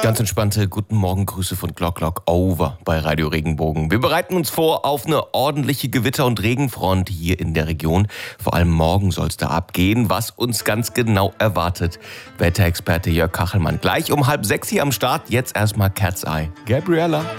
Ganz entspannte guten Morgen Grüße von Glock Over bei Radio Regenbogen. Wir bereiten uns vor auf eine ordentliche Gewitter- und Regenfront hier in der Region. Vor allem morgen soll es da abgehen, was uns ganz genau erwartet. Wetterexperte Jörg Kachelmann gleich um 5:30 hier am Start. Jetzt erstmal Cat's Eye. Gabriella.